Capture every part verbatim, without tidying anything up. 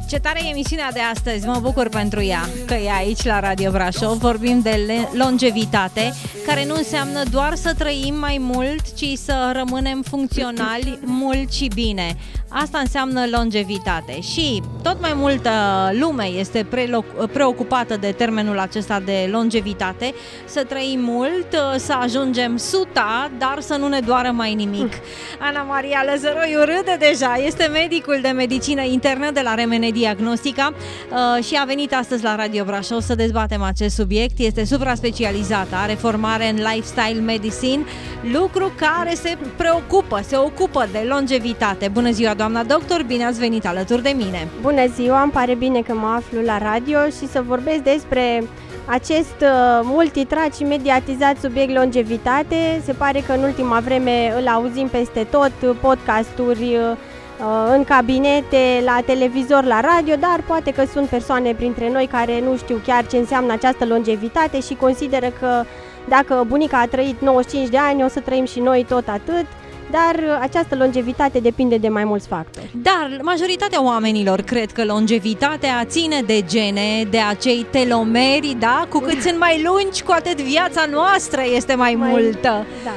Ce tare e emisiunea de astăzi, mă bucur pentru ea, că e aici la Radio Brașov. Vorbim de longevitate, care nu înseamnă doar să trăim mai mult, ci să rămânem funcționali mult și bine. Asta înseamnă longevitate și tot mai multă lume este preocupată de termenul acesta de longevitate, să trăim mult, să ajungem suta, dar să nu ne doară mai nimic. Ana Maria Lăzăroiu râde deja, este medicul de medicină internă de la Remene Diagnostica și a venit astăzi la Radio Brașov să dezbatem acest subiect. Este supra-specializată, are formare în Lifestyle Medicine, lucru care se preocupă, se ocupă de longevitate. Bună ziua, doamna doctor, bine ați venit alături de mine. Bună ziua, îmi pare bine că mă aflu la radio și să vorbesc despre acest uh, multitrat și mediatizat subiect longevitate. Se pare că în ultima vreme îl auzim peste tot, podcasturi, uh, în cabinete, la televizor, la radio, dar poate că sunt persoane printre noi care nu știu chiar ce înseamnă această longevitate și consideră că dacă bunica a trăit nouăzeci și cinci de ani, o să trăim și noi tot atât. Dar această longevitate depinde de mai mulți factori. Dar majoritatea oamenilor cred că longevitatea ține de gene, de acei telomeri, da? Cu cât sunt mai lungi, cu atât viața noastră este mai, mai multă. Da.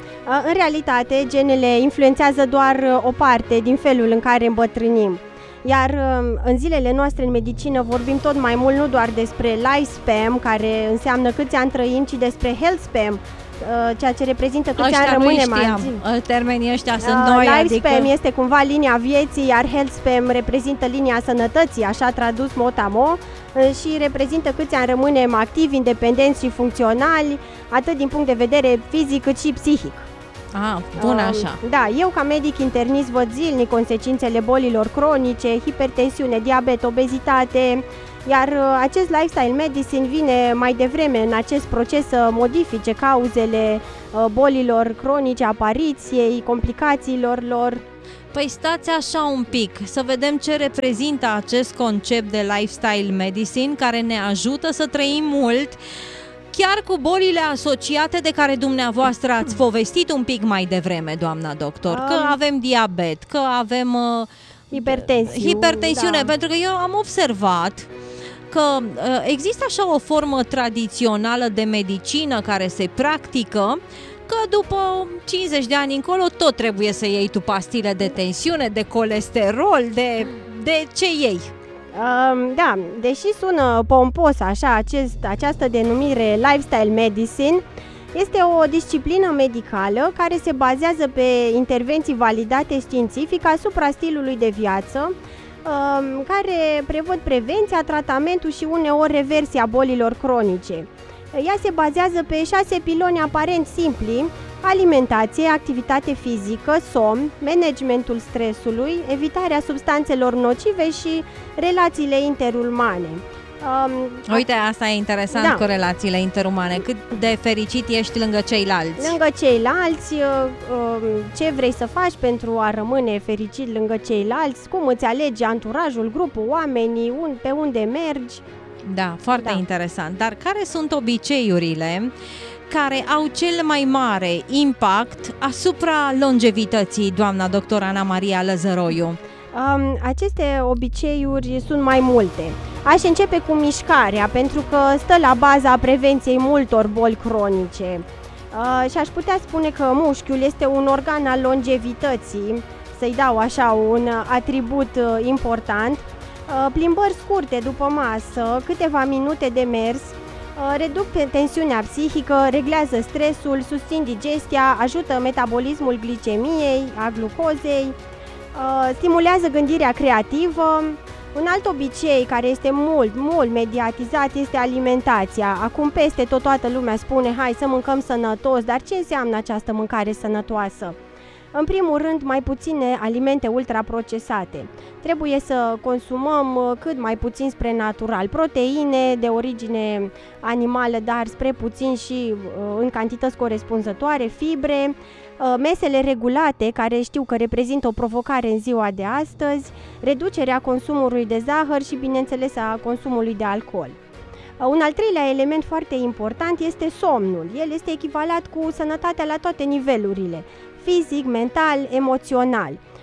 În realitate, genele influențează doar o parte din felul în care îmbătrânim. Iar în zilele noastre în medicină vorbim tot mai mult nu doar despre lifespan, care înseamnă câți ani trăim, ci despre healthspan, ceea ce reprezintă câți ani rămânem azi. Termenii ăștia sunt noi. Lifespan adică... este cumva linia vieții, iar healthspan reprezintă linia sănătății, așa tradus mot-a-mot, și reprezintă câți ani rămânem activi, independenți și funcționali, atât din punct de vedere fizic cât și psihic. Ah, bun așa. Da, eu ca medic internist văd zilnic consecințele bolilor cronice, hipertensiune, diabet, obezitate, iar acest lifestyle medicine vine mai devreme în acest proces să modifice cauzele bolilor cronice, apariției, complicațiilor lor. Păi stați așa un pic, să vedem ce reprezintă acest concept de lifestyle medicine care ne ajută să trăim mult, chiar cu bolile asociate de care dumneavoastră ați povestit un pic mai devreme, doamna doctor, că avem diabet, că avem uh, hipertensiune, hipertensiune da. Pentru că eu am observat că uh, există așa o formă tradițională de medicină care se practică, că după cincizeci de ani încolo tot trebuie să iei tu pastile de tensiune, de colesterol, de, de ce iei. Uh, da, deși sună pompos așa acest, această denumire lifestyle medicine, este o disciplină medicală care se bazează pe intervenții validate științific asupra stilului de viață, uh, care prevăd prevenția, tratamentul și uneori reversia bolilor cronice. Ea se bazează pe șase piloni aparent simpli: alimentație, activitate fizică, somn, managementul stresului, evitarea substanțelor nocive și relațiile interumane. Um, Uite, asta e interesant, da. Cu relațiile interumane. Cât de fericit ești lângă ceilalți. Lângă ceilalți, ce vrei să faci pentru a rămâne fericit lângă ceilalți, cum îți alegi anturajul, grupul, oamenii, pe unde mergi. Da, foarte da. Interesant. Dar care sunt obiceiurile care au cel mai mare impact asupra longevității, doamna doctor Ana Maria Lăzăroiu? Um, aceste obiceiuri sunt mai multe. Aș începe cu mișcarea, pentru că stă la baza prevenției multor boli cronice. Uh, și aș putea spune că mușchiul este un organ al longevității, să-i dau așa un atribut uh, important. Uh, plimbări scurte după masă, câteva minute de mers, reduc tensiunea psihică, reglează stresul, susțin digestia, ajută metabolismul glicemiei, a glucozei, stimulează gândirea creativă. Un alt obicei care este mult, mult mediatizat este alimentația. Acum peste tot toată lumea spune hai să mâncăm sănătos, dar ce înseamnă această mâncare sănătoasă? În primul rând, mai puține alimente ultraprocesate. Trebuie să consumăm cât mai puțin spre natural. Proteine de origine animală, dar spre puțin și în cantități corespunzătoare, fibre, mesele regulate, care știu că reprezintă o provocare în ziua de astăzi, reducerea consumului de zahăr și, bineînțeles, a consumului de alcool. Un al treilea element foarte important este somnul. El este echivalat cu sănătatea la toate nivelurile: fizic, mental, emoțional.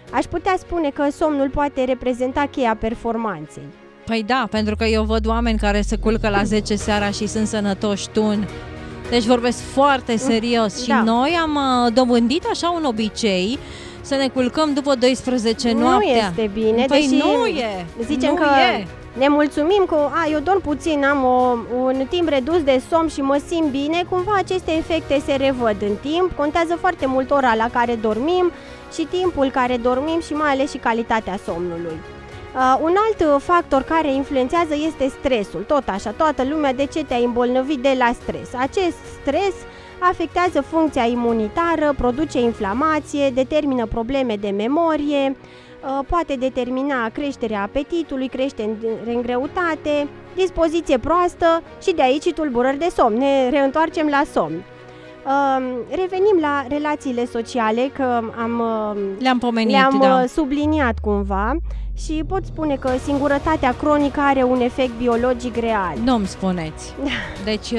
Aș putea spune că somnul poate reprezenta cheia performanței. Păi da, pentru că eu văd oameni care se culcă la zece seara și sunt sănătoși tuni. Deci vorbesc foarte serios. Și da. noi am uh, dobândit așa un obicei să ne culcăm după douăsprezece nu noaptea. Nu este bine, păi deși nu e. Zicem nu că e. ne mulțumim că a, eu dorm puțin, am o, un timp redus de somn și mă simt bine. Cumva aceste efecte se revăd în timp. Contează foarte mult ora la care dormim și timpul care dormim și mai ales și calitatea somnului. Uh, un alt factor care influențează este stresul. Tot așa, toată lumea, de ce te-ai îmbolnăvit de la stres? Acest stres afectează funcția imunitară, produce inflamație, determină probleme de memorie, uh, poate determina creșterea apetitului, creștere în greutate, dispoziție proastă și de aici tulburări de somn. Ne reîntoarcem la somn. Uh, revenim la relațiile sociale, că am, uh, le-am pomenit, le-am da. subliniat cumva. Și pot spune că singurătatea cronică are un efect biologic real. Nu-mi spuneți. Deci,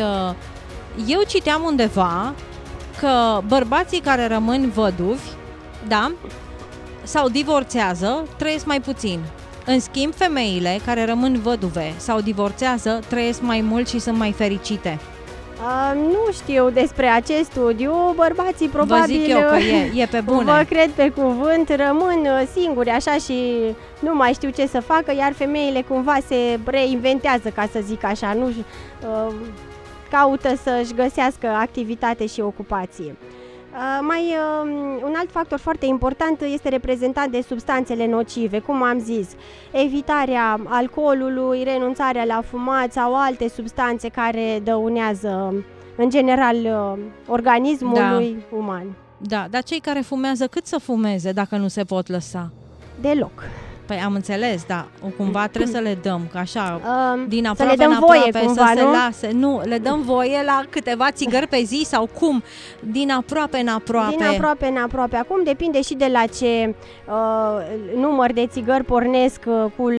eu citeam undeva că bărbații care rămân văduvi, da, sau divorțează, trăiesc mai puțin. În schimb, femeile care rămân văduve sau divorțează, trăiesc mai mult și sunt mai fericite. Uh, nu știu despre acest studiu, bărbații probabil, vă zic eu că e, e pe bune. Vă cred pe cuvânt, rămân singuri așa și nu mai știu ce să facă, iar femeile cumva se reinventează, ca să zic așa, nu uh, caută să-și găsească activitate și ocupație. Uh, mai uh, un alt factor foarte important este reprezentat de substanțele nocive, cum am zis, evitarea alcoolului, renunțarea la fumat sau alte substanțe care dăunează în general uh, organismului da. uman. Da, dar cei care fumează cât să fumeze dacă nu se pot lăsa? Deloc. Păi am înțeles, dar cumva trebuie să le dăm, că așa, uh, din aproape să le dăm în aproape, voie, cumva, să se nu? lase. Nu, le dăm voie la câteva țigări pe zi sau cum? Din aproape în aproape. Din aproape în aproape. Acum depinde și de la ce uh, număr de țigări pornesc uh, cu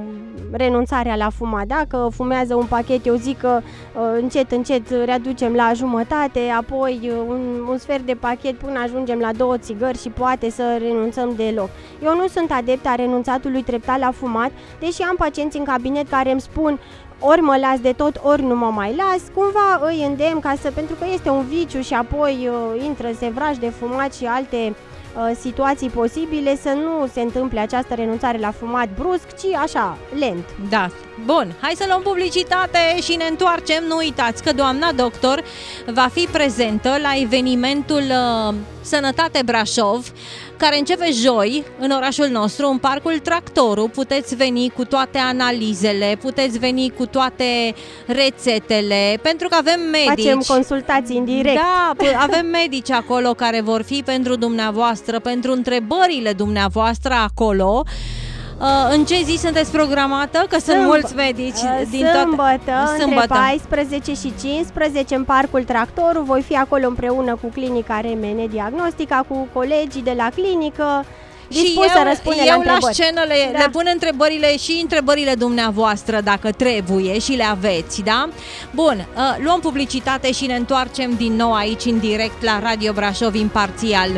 renunțarea la fumat. Dacă fumează un pachet, eu zic că uh, încet, încet reducem la jumătate, apoi uh, un, un sfert de pachet până ajungem la două țigări și poate să renunțăm deloc. Eu nu sunt adept a renunțatului treptat la fumat, deși am pacienți în cabinet care îmi spun ori mă las de tot, ori nu mă mai las. Cumva îi îndemn, ca să, pentru că este un viciu și apoi uh, intră sevraj de fumat și alte uh, situații posibile, să nu se întâmple această renunțare la fumat brusc, ci așa, lent. Da, bun, hai să luăm publicitate și ne întoarcem. Nu uitați că doamna doctor va fi prezentă la evenimentul uh, Sănătate Brașov, care începe joi în orașul nostru, în Parcul Tractorul. Puteți veni cu toate analizele, puteți veni cu toate rețetele, pentru că avem medici. Facem consultații în direct. Da, avem medici acolo care vor fi pentru dumneavoastră, pentru întrebările dumneavoastră acolo. În ce zi sunteți programată? Că sunt Sâmb- mulți medici din Sâmbătă, toate... între paisprezece și cincisprezece în Parcul Tractorul. Voi fi acolo împreună cu clinica R M N Diagnostica, cu colegii de la clinică, dispus să răspunde la întrebări. Eu la scenă le, da. le pun întrebările și întrebările dumneavoastră dacă trebuie și le aveți, da? Bun, luăm publicitate și ne întoarcem din nou aici în direct la Radio Brașov Imparțial.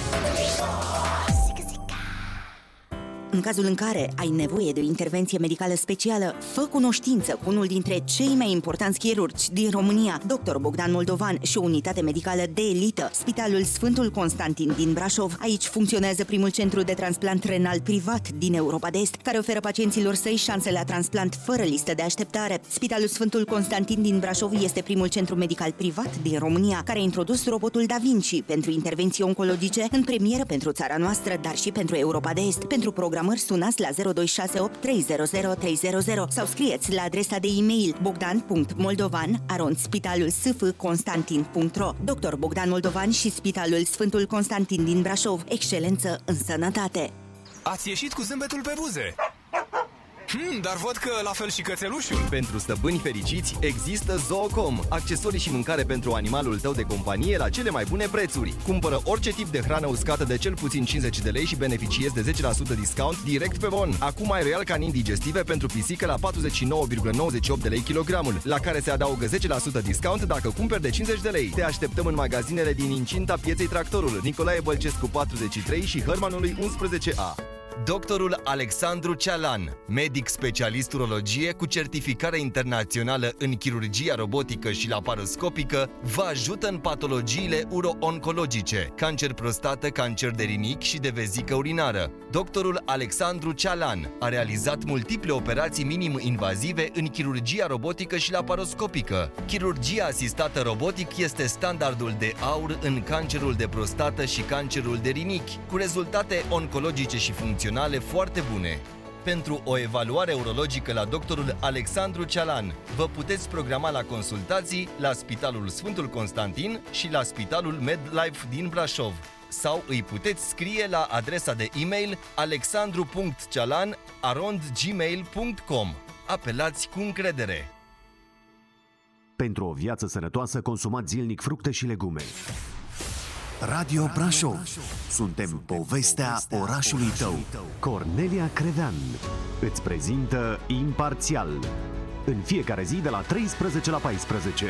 În cazul în care ai nevoie de o intervenție medicală specială, fă cunoștință cu unul dintre cei mai importanți chirurgi din România, doctor Bogdan Moldovan, și o unitate medicală de elită, Spitalul Sfântul Constantin din Brașov. Aici funcționează primul centru de transplant renal privat din Europa de Est, care oferă pacienților săi șanse la transplant fără listă de așteptare. Spitalul Sfântul Constantin din Brașov este primul centru medical privat din România care a introdus robotul Da Vinci pentru intervenții oncologice în premieră pentru țara noastră, dar și pentru Europa de Est. Pentru program sunați la zero doi șase opt trei zero zero trei zero zero sau scrieți la adresa de e-mail bogdan punct moldovan arond spitalul s f constantin punct ro. doctor Bogdan Moldovan și Spitalul Sfântul Constantin din Brașov. Excelență în sănătate. Ați ieșit cu zâmbetul pe buze. Hmm, dar văd că la fel și cățelușul. Pentru stăpâni fericiți există Zoocom, accesorii și mâncare pentru animalul tău de companie la cele mai bune prețuri. Cumpără orice tip de hrană uscată de cel puțin cincizeci de lei și beneficiezi de zece la sută discount direct pe bon. Acum ai Royal Canin digestive pentru pisică la patruzeci și nouă virgulă nouăzeci și opt de lei kilogramul, la care se adaugă zece la sută discount dacă cumperi de cincizeci de lei. Te așteptăm în magazinele din incinta pieței Tractorul, Nicolae Bălcescu patruzeci și trei și Hărmanului unsprezece A. Doctorul Alexandru Cealan, medic specialist urologie cu certificare internațională în chirurgia robotică și laparoscopică, vă ajută în patologiile uro-oncologice, cancer prostată, cancer de rinichi și de vezică urinară. Doctorul Alexandru Cealan a realizat multiple operații minim-invazive în chirurgia robotică și laparoscopică. Chirurgia asistată robotic este standardul de aur în cancerul de prostată și cancerul de rinichi, cu rezultate oncologice și funcționale foarte bune. Pentru o evaluare urologică la doctorul Alexandru Cealan, vă puteți programa la consultații la Spitalul Sfântul Constantin și la Spitalul MedLife din Brașov. Sau îi puteți scrie la adresa de e-mail alexandru punct cealan arond gmail punct com. Apelați cu încredere! Pentru o viață sănătoasă, consumați zilnic fructe și legume. Radio Brașov. Suntem povestea orașului tău. Cornelia Crevean îți prezintă Imparțial în fiecare zi de la treisprezece la paisprezece.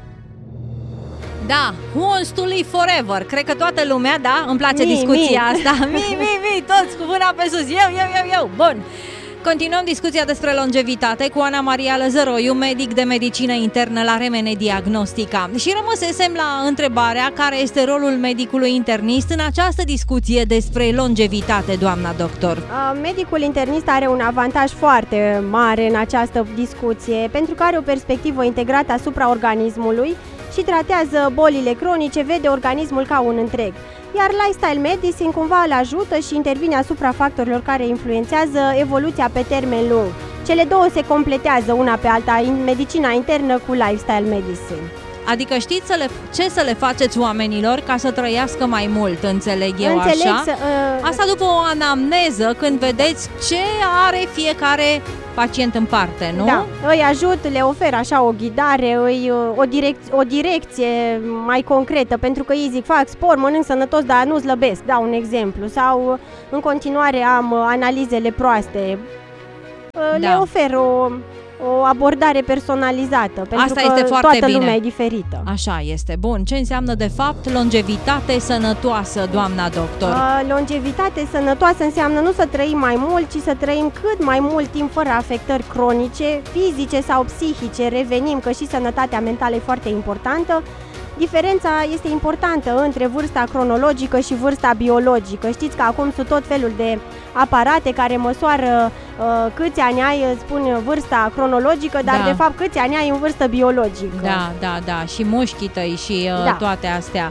Da, Who Wants to Live Forever. Cred că toată lumea, da, îmi place mi, discuția mi. asta. Mi, mi, mi, toți cu mâna pe sus. Eu, eu, eu, eu. Bun. Continuăm discuția despre longevitate cu Ana Maria Lăzăroiu, medic de medicină internă la Remene Diagnostica. Și rămăsesem la întrebarea care este rolul medicului internist în această discuție despre longevitate, doamna doctor. Medicul internist are un avantaj foarte mare în această discuție, pentru că are o perspectivă integrată asupra organismului și tratează bolile cronice, vede organismul ca un întreg. Iar lifestyle medicine cumva îl ajută și intervine asupra factorilor care influențează evoluția pe termen lung. Cele două se completează una pe alta, în medicina internă cu lifestyle medicine. Adică știți să le, ce să le faceți oamenilor ca să trăiască mai mult, înțeleg eu. Înțeleg așa? Să, uh... Asta după o anamneză, când vedeți ce are fiecare pacient în parte, nu? Da, îi ajut, le ofer așa o ghidare, îi, o, direc- o direcție mai concretă, pentru că ei zic, fac sport, mănânc sănătos, dar nu slăbesc, dau un exemplu. Sau în continuare am analizele proaste. Da. Le ofer o... o abordare personalizată, pentru Asta că este foarte toată bine. lumea e diferită. Așa este. Bun. Ce înseamnă de fapt longevitate sănătoasă, doamna doctor? Uh, longevitate sănătoasă înseamnă nu să trăim mai mult, ci să trăim cât mai mult timp fără afectări cronice, fizice sau psihice. Revenim că și sănătatea mentală e foarte importantă. Diferența este importantă între vârsta cronologică și vârsta biologică. Știți că acum sunt tot felul de aparate care măsoară uh, câți ani ai, spun vârsta cronologică, dar Da. de fapt câți ani ai în vârstă biologică. Da, da, da. Și mușchii tăi și uh, Da. toate astea.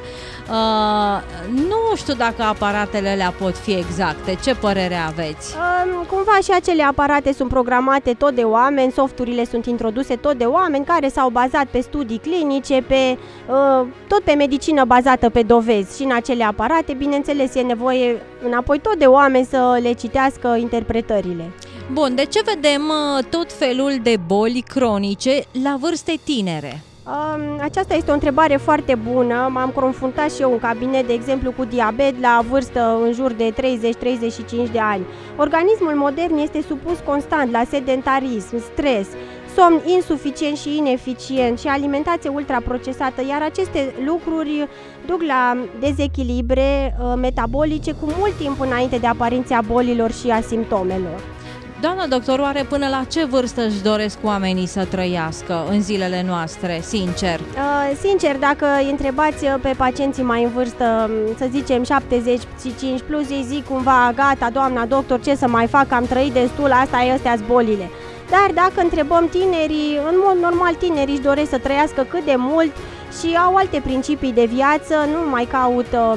Uh, nu știu dacă aparatele alea pot fi exacte. Ce părere aveți? Um, cumva și acele aparate sunt programate tot de oameni, softurile sunt introduse tot de oameni care s-au bazat pe studii clinice, pe, uh, tot pe medicină bazată pe dovezi. Și în acele aparate, bineînțeles, e nevoie înapoi tot de oameni să le citească interpretările. Bun, de ce vedem uh, tot felul de boli cronice la vârste tinere? Um, aceasta este o întrebare foarte bună. M-am confruntat și eu în cabinet, de exemplu, cu diabet la vârstă în jur de treizeci treizeci și cinci de ani. Organismul modern este supus constant la sedentarism, stres, somn insuficient și ineficient și alimentație ultraprocesată, iar aceste lucruri duc la dezechilibre uh, metabolice cu mult timp înainte de apariția bolilor și a simptomelor. Doamna doctor, oare până la ce vârstă își doresc oamenii să trăiască în zilele noastre, sincer? Uh, sincer, dacă îi întrebați pe pacienții mai în vârstă, să zicem șaptezeci și cinci plus, ei zic cumva, gata, doamna doctor, ce să mai fac, am trăit destul, asta e, astea-s bolile. Dar dacă întrebăm tinerii, în mod normal tinerii își doresc să trăiască cât de mult și au alte principii de viață, nu mai caută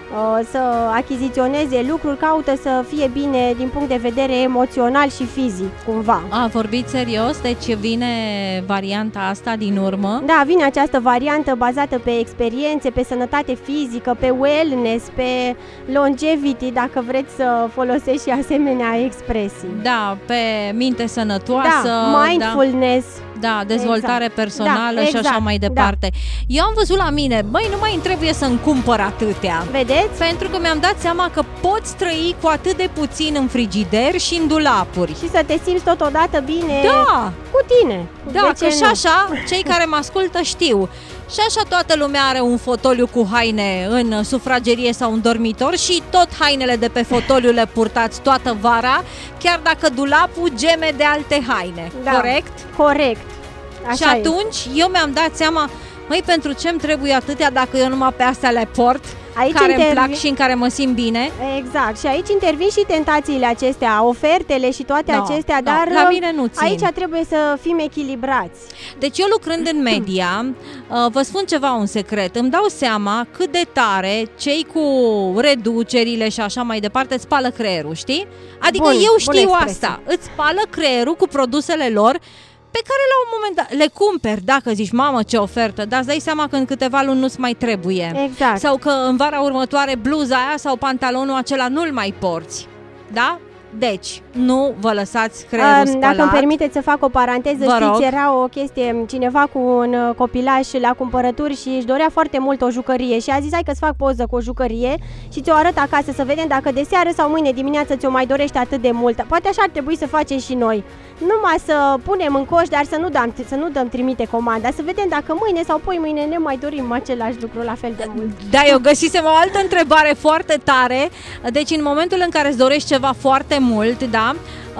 să achiziționeze lucruri, caută să fie bine din punct de vedere emoțional și fizic, cumva. A, vorbit serios? Deci vine varianta asta din urmă? Da, vine această variantă bazată pe experiențe, pe sănătate fizică, pe wellness, pe longevity, dacă vreți să folosiți și asemenea expresii. Da, pe minte sănătoasă. Da, mindfulness. Da, dezvoltare exact. personală da, exact. și așa mai departe. Da. Eu am văzut la mine, băi, nu mai îmi trebuie să-mi cumpăr atâtea. Vedeți? Pentru că mi-am dat seama că poți trăi cu atât de puțin în frigider și în dulapuri. Și să te simți totodată bine da. cu tine. Da, că și așa, cei care mă ascultă știu. Și așa toată lumea are un fotoliu cu haine în sufragerie sau în dormitor și tot hainele de pe fotoliu le purtați toată vara, chiar dacă dulapul geme de alte haine. Da, corect? Corect. Așa și atunci e. eu mi-am dat seama, măi, pentru ce îmi trebuie atâtea dacă eu numai pe astea le port? Aici care intervi... îmi plac și în care mă simt bine. Exact. Și aici intervin și tentațiile acestea, ofertele și toate no, acestea, no, dar la mine nu țin. Aici trebuie să fim echilibrați. Deci eu lucrând în media, vă spun ceva, un secret, îmi dau seama cât de tare cei cu reducerile și așa mai departe îți spală creierul, știi? Adică bun, eu știu asta, îți spală creierul cu produsele lor pe care la un moment dat le cumperi, dacă zici, mamă, ce ofertă, dar îți dai seama că în câteva luni nu-ți mai trebuie. Exact. Sau că în vara următoare bluza aia sau pantalonul acela nu-l mai porți. Da? Deci, nu vă lăsați creierul um, spălat. Dacă îmi permiteți să fac o paranteză, vă știți, rog. Era o chestie, cineva cu un copilaj la cumpărături și își dorea foarte mult o jucărie și a zis, hai că-ți fac poză cu o jucărie și ți-o arăt acasă să vedem dacă de seară sau mâine dimineață ți-o mai dorești atât de mult. Poate așa ar trebui să facem și noi. Numai să punem în coș, dar să nu dăm, să nu dăm trimite comanda, să vedem dacă mâine sau poi mâine ne mai dorim același lucru la fel de mult. Da, eu găsisem o altă întrebare foarte tare. Deci în momentul în care îți dorești ceva foarte mult, da,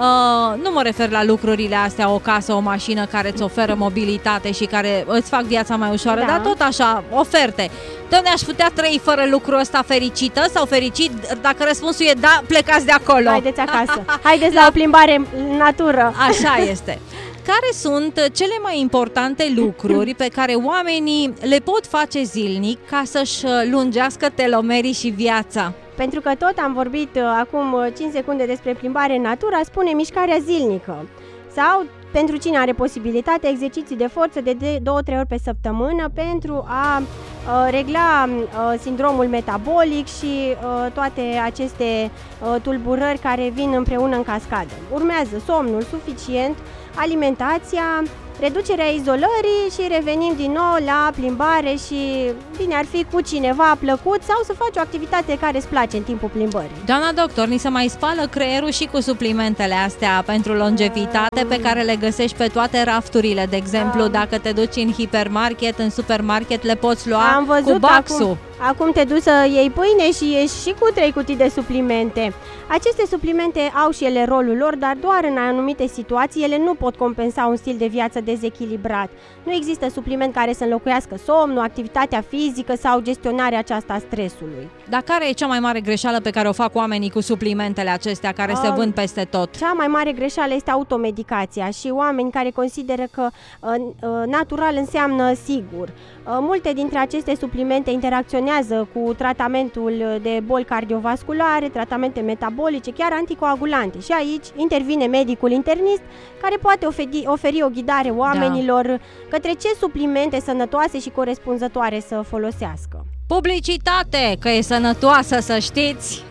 uh, nu mă refer la lucrurile astea, o casă, o mașină care îți oferă mobilitate și care îți fac viața mai ușoară, da. Dar tot așa, oferte. Doamne, aș putea trăi fără lucrul ăsta fericită sau fericit? Dacă răspunsul e da, plecați de acolo. Haideți acasă. Haideți la o plimbare în natură. Așa este. Care sunt cele mai importante lucruri pe care oamenii le pot face zilnic ca să-și lungească telomerii și viața? Pentru că tot am vorbit uh, acum cinci secunde despre plimbare în natură, spune mișcarea zilnică. Sau, pentru cine are posibilitate, exerciții de forță de două-trei ori pe săptămână pentru a uh, regla uh, sindromul metabolic și uh, toate aceste uh, tulburări care vin împreună în cascadă. Urmează somnul suficient, alimentația, reducerea izolării și revenim din nou la plimbare și bine ar fi cu cineva plăcut sau să faci o activitate care îți place în timpul plimbării. Doamna doctor, ni se mai spală creierul și cu suplimentele astea pentru longevitate um, pe care le găsești pe toate rafturile, de exemplu, um, dacă te duci în hipermarket, în supermarket, le poți lua am văzut cu baxul. Acum, acum te duci să iei pâine și ieși și cu trei cutii de suplimente. Aceste suplimente au și ele rolul lor, dar doar în anumite situații. Ele nu pot compensa un stil de viață dezechilibrat. Nu există supliment care să înlocuiască somnul, activitatea fizică sau gestionarea aceasta a stresului. Dar care e cea mai mare greșeală pe care o fac oamenii cu suplimentele acestea care uh, se vând peste tot? Cea mai mare greșeală este automedicația și oameni care consideră că uh, natural înseamnă sigur. Uh, multe dintre aceste suplimente interacționează cu tratamentul de boli cardiovasculare, tratamente metabolice, chiar anticoagulante. Și aici intervine medicul internist care poate oferi, oferi o ghidare oamenilor da. către ce suplimente sănătoase și corespunzătoare să folosească. Publicitate, că e sănătoasă, să știți!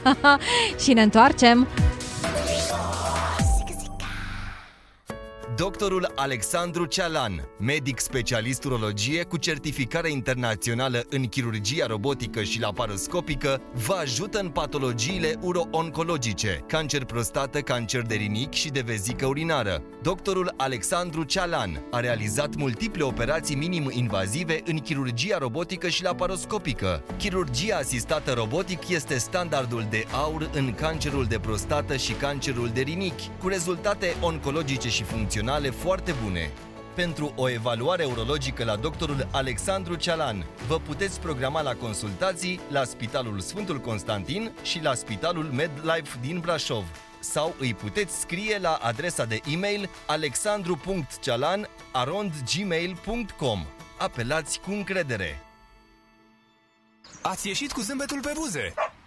Și ne întoarcem! Doctorul Alexandru Cealan, medic specialist urologie cu certificare internațională în chirurgia robotică și laparoscopică, vă ajută în patologiile uro-oncologice, cancer prostată, cancer de rinichi și de vezică urinară. Doctorul Alexandru Cealan a realizat multiple operații minim-invazive în chirurgia robotică și laparoscopică. Chirurgia asistată robotic este standardul de aur în cancerul de prostată și cancerul de rinichi, cu rezultate oncologice și funcționale foarte bune. Pentru o evaluare urologică la doctorul Alexandru Cealan, vă puteți programa la consultații la Spitalul Sfântul Constantin și la Spitalul MedLife din Brașov. Sau îi puteți scrie la adresa de e-mail alexandru punct cealan arond gmail punct com. Apelați cu încredere! Ați ieșit cu zâmbetul pe buze!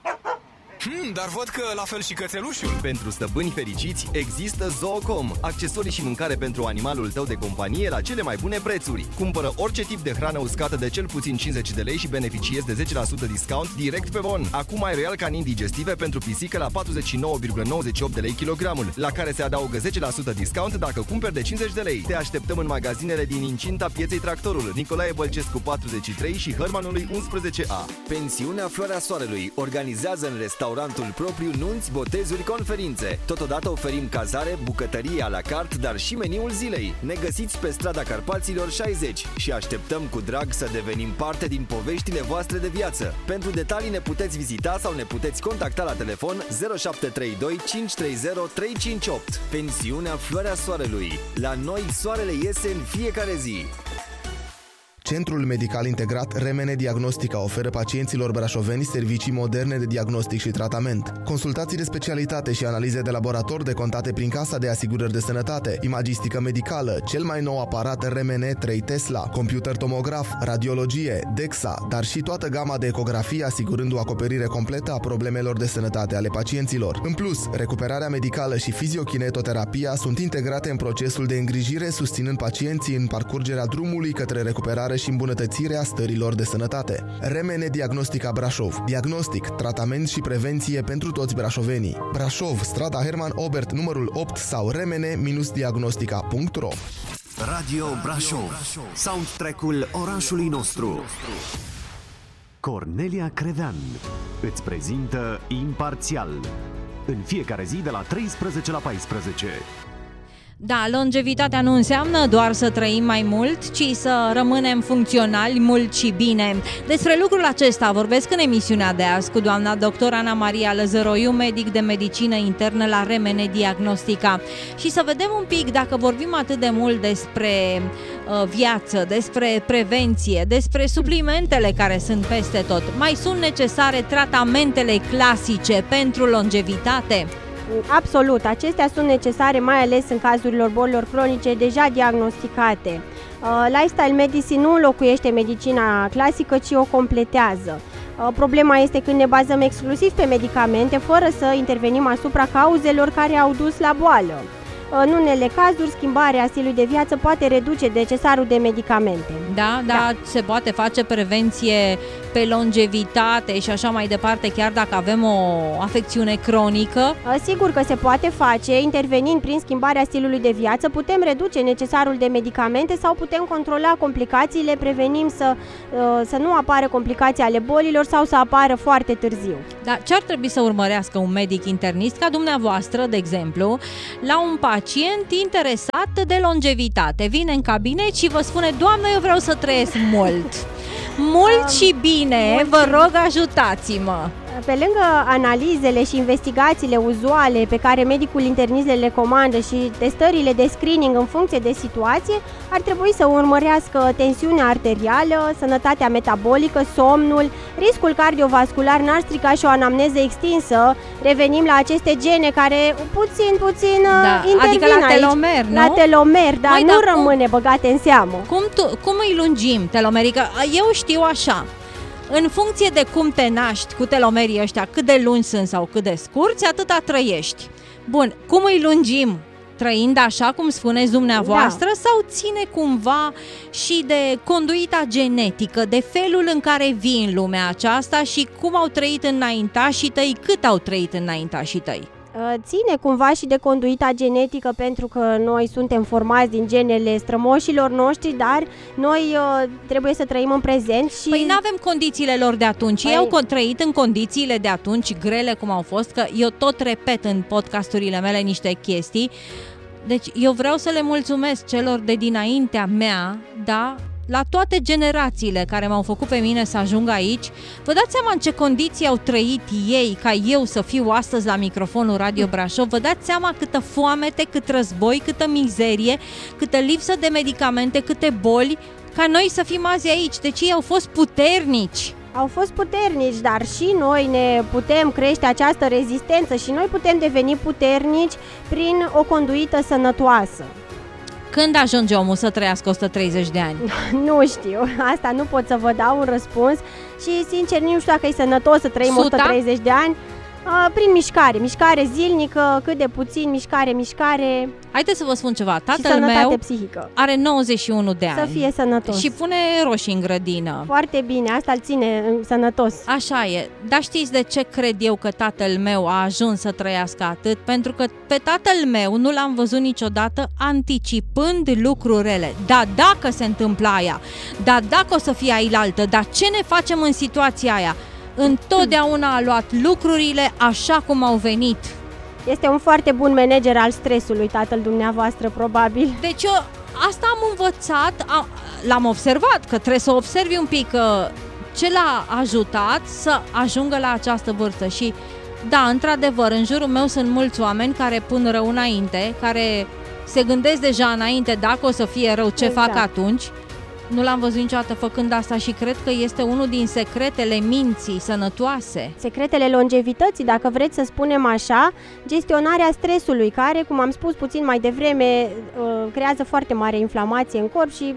Hmm, dar văd că la fel și cățelușul. Pentru stăpâni fericiți există Zoocom, accesorii și mâncare pentru animalul tău de companie la cele mai bune prețuri. Cumpără orice tip de hrană uscată de cel puțin cincizeci de lei și beneficiezi de zece la sută discount direct pe bon. Acum ai Royal Canin digestive pentru pisică la patruzeci și nouă virgulă nouăzeci și opt de lei kilogramul, la care se adaugă zece la sută discount dacă cumperi de cincizeci de lei. Te așteptăm în magazinele din incinta pieței Tractorul, Nicolae Bălcescu patruzeci și trei și Hărmanului unsprezece A. Pensiunea Floarea Soarelui organizează în restaurantul propriu nunți, botezuri, conferințe. Totodată oferim cazare, bucătărie à la carte, dar și meniul zilei. Ne găsiți pe strada Carpaților șaizeci și așteptăm cu drag să devenim parte din poveștile voastre de viață. Pentru detalii ne puteți vizita sau ne puteți contacta la telefon zero șapte trei doi cinci trei zero trei cinci opt. Pensiunea Floarea Soarelui. La noi soarele iese în fiecare zi. Centrul Medical Integrat Remene Diagnostica oferă pacienților brașoveni servicii moderne de diagnostic și tratament. Consultații de specialitate și analize de laborator decontate prin Casa de Asigurări de Sănătate, imagistică medicală, cel mai nou aparat Remene trei Tesla, computer tomograf, radiologie, DEXA, dar și toată gama de ecografie asigurând o acoperire completă a problemelor de sănătate ale pacienților. În plus, recuperarea medicală și fiziokinetoterapia sunt integrate în procesul de îngrijire, susținând pacienții în parcurgerea drumului către recuperare și îmbunătățirea stărilor de sănătate. Remene Diagnostica Brașov. Diagnostic, tratament și prevenție pentru toți brașovenii. Brașov, strada Herman Obert, numărul opt sau remene diagnostica punct ro. Radio Brașov. Soundtrack-ul orașului nostru. Cornelia Crevean îți prezintă Imparțial. În fiecare zi de la treisprezece la paisprezece. Da, longevitatea nu înseamnă doar să trăim mai mult, ci să rămânem funcționali mult și bine. Despre lucrul acesta vorbesc în emisiunea de azi cu doamna doctor Ana Maria Lăzăroiu, medic de medicină internă la Remene Diagnostica. Și să vedem un pic, dacă vorbim atât de mult despre uh, viață, despre prevenție, despre suplimentele care sunt peste tot, mai sunt necesare tratamentele clasice pentru longevitate? Absolut, acestea sunt necesare mai ales în cazurilor bolilor cronice deja diagnosticate. Uh, lifestyle medicine nu înlocuiește medicina clasică, ci o completează. Uh, problema este când ne bazăm exclusiv pe medicamente, fără să intervenim asupra cauzelor care au dus la boală. În unele cazuri, schimbarea stilului de viață poate reduce necesarul de medicamente. Da, da, da, se poate face prevenție pe longevitate și așa mai departe, chiar dacă avem o afecțiune cronică? Sigur că se poate face, intervenind prin schimbarea stilului de viață, putem reduce necesarul de medicamente sau putem controla complicațiile, prevenim să, să nu apară complicații ale bolilor sau să apară foarte târziu. Da, ce ar trebui să urmărească un medic internist ca dumneavoastră, de exemplu, la un pacient interesat de longevitate? Vine în cabinet și vă spune: doamnă, eu vreau să trăiesc mult. Mult și bine, mult vă rog, ajutați-mă! Pe lângă analizele și investigațiile uzuale pe care medicul internist le recomandă și testările de screening în funcție de situație, ar trebui să urmărească tensiunea arterială, sănătatea metabolică, somnul, riscul cardiovascular, n-ar strica și o anamneză extinsă. Revenim la aceste gene care puțin, puțin da, intervin adică la aici, telomer, nu? La telomer, dar Măi, nu dar rămâne cum, băgate în seamă. Cum, tu, cum îi lungim telomerii? Că eu știu așa. În funcție de cum te naști cu telomerii ăștia, cât de lungi sunt sau cât de scurți, atâta trăiești. Bun, cum îi lungim? Trăind așa cum spuneți dumneavoastră, da, sau ține cumva și de conduita genetică, de felul în care vii în lumea aceasta și cum au trăit înaintașii tăi, cât au trăit înaintașii tăi? Ține cumva și de conduita genetică, pentru că noi suntem formați din genele strămoșilor noștri, dar noi uh, trebuie să trăim în prezent și... Păi n-avem condițiile lor de atunci, păi... ei au trăit în condițiile de atunci grele cum au fost, că eu tot repet în podcasturile mele niște chestii. Deci eu vreau să le mulțumesc celor de dinaintea mea, da, la toate generațiile care m-au făcut pe mine să ajung aici. Vă dați seama în ce condiții au trăit ei ca eu să fiu astăzi la microfonul Radio Brașov? Vă dați seama câtă foamete, cât război, câtă mizerie, câtă lipsă de medicamente, câte boli, ca noi să fim azi aici. Deci ei au fost puternici. Au fost puternici, dar și noi ne putem crește această rezistență și noi putem deveni puternici prin o conduită sănătoasă. Când ajunge omul să trăiască o sută treizeci de ani? Nu știu, asta nu pot să vă dau un răspuns și sincer nu știu dacă e sănătos să trăim o sută treizeci de ani. Prin mișcare, mișcare zilnică, cât de puțin, mișcare, mișcare. Haideți să vă spun ceva, tatăl și meu psihică. are nouăzeci și unu de ani. Să fie sănătos. Și pune roșii în grădină. Foarte bine, asta îl ține sănătos. Așa e, dar știți de ce cred eu că tatăl meu a ajuns să trăiască atât? Pentru că pe tatăl meu nu l-am văzut niciodată anticipând lucruri rele. Da, dacă se întâmplă aia, da, dacă o să fie ailaltă, dar ce ne facem în situația aia? Întotdeauna a luat lucrurile așa cum au venit. Este un foarte bun manager al stresului, tatăl dumneavoastră, probabil. Deci eu asta am învățat, am, l-am observat, că trebuie să observi un pic că ce l-a ajutat să ajungă la această vârstă. Și da, într-adevăr, în jurul meu sunt mulți oameni care pun rău înainte, care se gândesc deja înainte dacă o să fie rău, ce exact. fac atunci. Nu l-am văzut niciodată făcând asta și cred că este unul din secretele minții sănătoase. Secretele longevității, dacă vreți să spunem așa, gestionarea stresului, care, cum am spus puțin mai devreme, creează foarte mare inflamație în corp și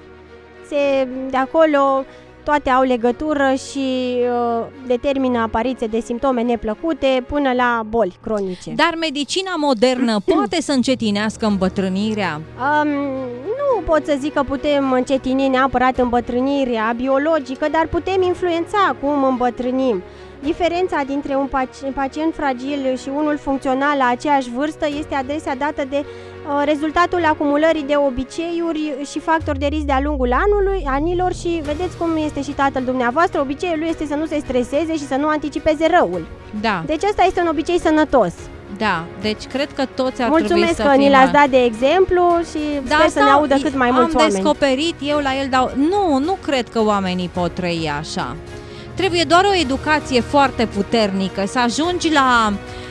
se, de acolo toate au legătură și uh, determină apariție de simptome neplăcute până la boli cronice. Dar medicina modernă poate să încetinească îmbătrânirea? Um, nu pot să zic că putem încetini neapărat îmbătrânirea biologică, dar putem influența cum îmbătrânim. Diferența dintre un pacient fragil și unul funcțional la aceeași vârstă este adesea dată de uh, rezultatul acumulării de obiceiuri și factori de risc de-a lungul anului, anilor și vedeți cum este și tatăl dumneavoastră, obiceiul lui este să nu se streseze și să nu anticipeze răul. Da. Deci ăsta este un obicei sănătos. Da, deci cred că toți ar Mulțumesc trebui să că fim... ni l-ați dat de exemplu și da, sper să ne audă cât mai mulți am oameni. Am descoperit eu la el, dar nu, nu cred că oamenii pot trăi așa. Trebuie doar o educație foarte puternică, să ajungi la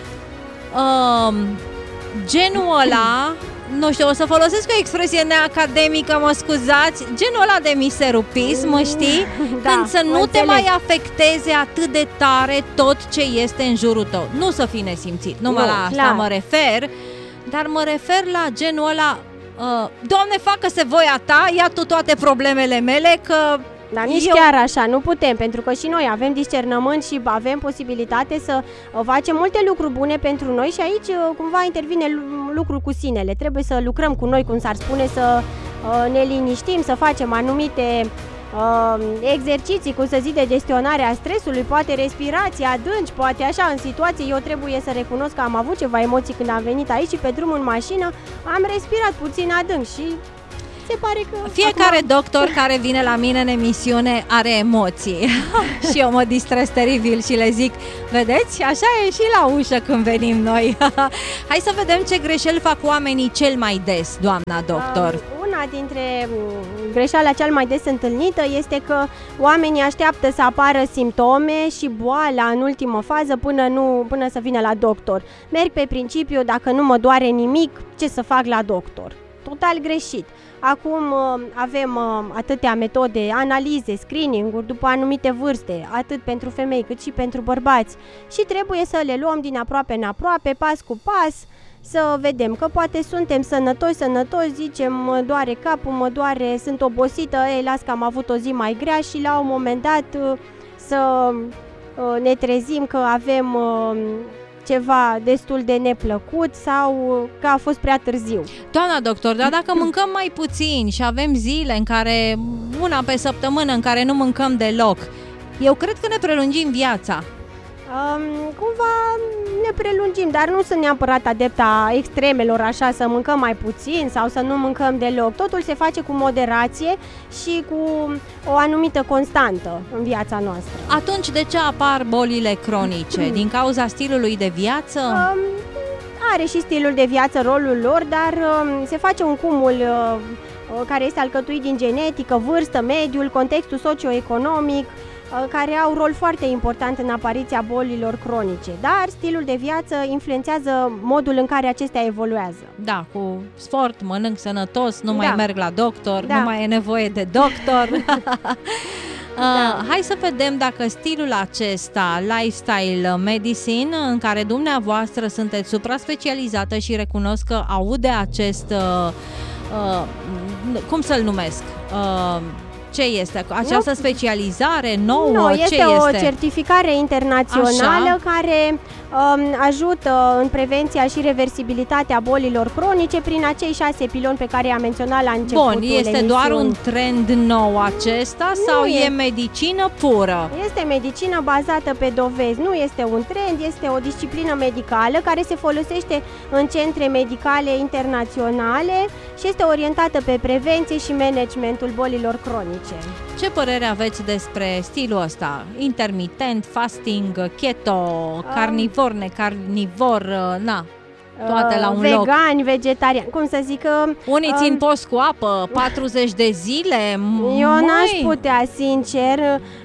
uh, genul ăla, nu știu, o să folosesc o expresie neacademică, mă scuzați, genul ăla de miserupism, știi? Da, când să nu înțeleg. te mai afecteze atât de tare tot ce este în jurul tău. Nu să fii nesimțit, numai nu, la asta clar. mă refer, dar mă refer la genul ăla, uh, Doamne, facă-se voia ta, ia tu toate problemele mele, că... Dar nici eu... chiar așa, nu putem, pentru că și noi avem discernământ și avem posibilitate să facem multe lucruri bune pentru noi și aici cumva intervine lucrul cu sinele. Trebuie să lucrăm cu noi, cum s-ar spune, să ne liniștim, să facem anumite uh, exerciții, cum să zic, de gestionare a stresului, poate respirații adânci, poate așa, în situație. Eu trebuie să recunosc că am avut ceva emoții când am venit aici și pe drum în mașină am respirat puțin adânc și... se pare că fiecare acum... doctor care vine la mine în emisiune are emoții și eu mă distrez teribil și le zic, vedeți, așa e și la ușă când venim noi. Hai să vedem ce greșeli fac oamenii cel mai des, doamna doctor. Um, una dintre greșeala cel mai des întâlnită este că oamenii așteaptă să apară simptome și boala în ultimă fază până, nu, până să vină la doctor. Merg pe principiu, dacă nu mă doare nimic, ce să fac la doctor? Total greșit. Acum avem atâtea metode, analize, screening-uri după anumite vârste, atât pentru femei cât și pentru bărbați și trebuie să le luăm din aproape în aproape, pas cu pas, să vedem că poate suntem sănătoși, sănătoși, zicem mă doare capul, mă doare, sunt obosită, ei, las că am avut o zi mai grea și la un moment dat să ne trezim că avem ceva destul de neplăcut sau că a fost prea târziu. Doamna doctor, dar dacă mâncăm mai puțin și avem zile în care, una pe săptămână în care nu mâncăm deloc, eu cred că ne prelungim viața. Um, cumva ne prelungim, dar nu sunt neapărat adepta extremelor, așa, să mâncăm mai puțin sau să nu mâncăm deloc. Totul se face cu moderație și cu o anumită constantă în viața noastră. Atunci de ce apar bolile cronice? Din cauza stilului de viață? Um, are și stilul de viață rolul lor, dar um, se face un cumul uh, care este alcătuit din genetică, vârstă, mediul, contextul socioeconomic, care au rol foarte important în apariția bolilor cronice, dar stilul de viață influențează modul în care acestea evoluează. Da, cu sport, mănânc sănătos, nu da. mai merg la doctor, da. nu mai e nevoie de doctor. Da. Uh, hai să vedem dacă stilul acesta, lifestyle medicine, în care dumneavoastră sunteți supra-specializată și recunosc că aude acest, uh, uh, cum să-l numesc, uh, Ce este? Această nu, specializare nouă? Nu, este ce o este? certificare internațională Așa. care um, ajută în prevenția și reversibilitatea bolilor cronice prin acei șase piloni pe care i-am menționat la începutul Bun, este emisiunii. doar un trend nou acesta Nu sau e. e medicină pură? Este medicină bazată pe dovezi, nu este un trend, este o disciplină medicală care se folosește în centre medicale internaționale și este orientată pe prevenție și managementul bolilor cronice. Ce părere aveți despre stilul ăsta? Intermitent, fasting, keto, carnivor, necarnivor, na, toate la un Vegani, loc. Vegani, vegetariani, cum să zic că... Unii um, țin post cu apă, patruzeci de zile. Eu Măi. n-aș putea, sincer,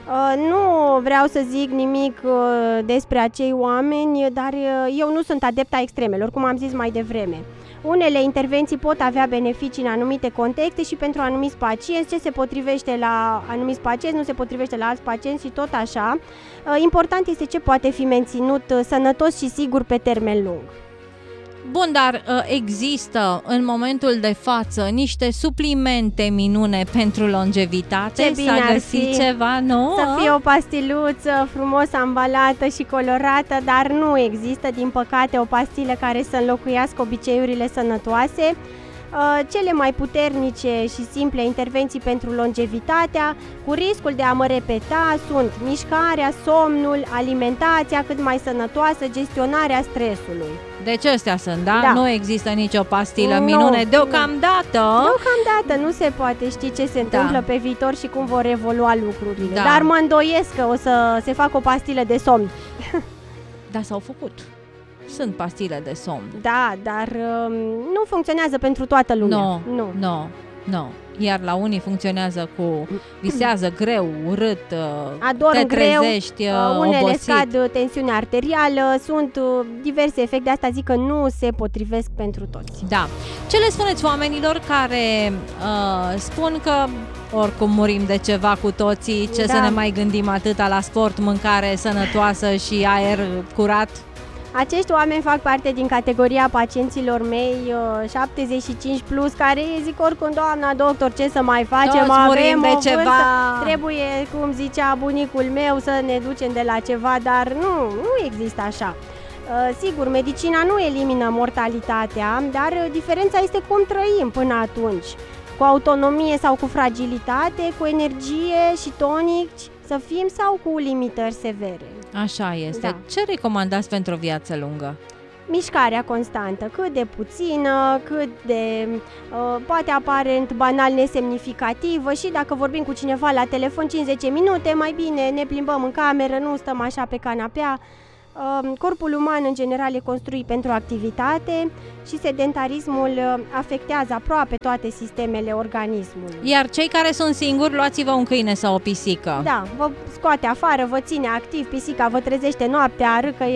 nu vreau să zic nimic despre acei oameni, dar eu nu sunt adepta extremelor, cum am zis mai devreme. Unele intervenții pot avea beneficii în anumite contexte și pentru anumiți pacienți, ce se potrivește la anumiți pacienți nu se potrivește la alți pacienți și tot așa. Important este ce poate fi menținut sănătos și sigur pe termen lung. Bun, dar există în momentul de față niște suplimente minune pentru longevitate? Ce bine S-a găsit ar fi ceva nou? să fie o pastiluță frumos ambalată și colorată, dar nu există, din păcate, o pastilă care să înlocuiască obiceiurile sănătoase. Cele mai puternice și simple intervenții pentru longevitatea, cu riscul de a mă repeta, sunt mișcarea, somnul, alimentația cât mai sănătoasă, gestionarea stresului. Deci astea sunt, da? Da. Nu există nicio pastilă Nu, minune nu. deocamdată. Deocamdată nu se poate ști ce se întâmplă Da. pe viitor și cum vor evolua lucrurile. Da. Dar mă îndoiesc că o să se facă o pastilă de somn. Da, s-au făcut. Sunt pastile de somn. Da, dar um, nu funcționează pentru toată lumea. Nu, nu. nu, nu. Iar la unii funcționează cu visează greu, urât, Adorm te greu, trezești uh, unele obosit. scad tensiunea arterială, sunt uh, diverse efecte, asta zic că nu se potrivesc pentru toți. Da. Ce le spuneți oamenilor care uh, spun că oricum murim de ceva cu toții, ce Da. să ne mai gândim atâta la sport, mâncare sănătoasă și aer curat? Acești oameni fac parte din categoria pacienților mei uh, șaptezeci și cinci plus, care zic oricum, doamna doctor, ce să mai facem, Toți murim avem de o vârstă, ceva. trebuie, cum zicea bunicul meu, să ne ducem de la ceva, dar nu, nu există așa. Uh, sigur, medicina nu elimină mortalitatea, dar uh, diferența este cum trăim până atunci. Cu autonomie sau cu fragilitate, cu energie și tonici, să fim sau cu limitări severe. Așa este. Da. Ce recomandați pentru o viață lungă? Mișcarea constantă, cât de puțină, cât de uh, poate aparent banal nesemnificativă și dacă vorbim cu cineva la telefon cinci zece minute, mai bine ne plimbăm în cameră, nu stăm așa pe canapea. Uh, corpul uman în general e construit pentru activitate și sedentarismul uh, afectează aproape toate sistemele organismului. Iar cei care sunt singuri, luați-vă un câine sau o pisică. Da, vă scoate afară, vă ține activ, pisica vă trezește noaptea, râcă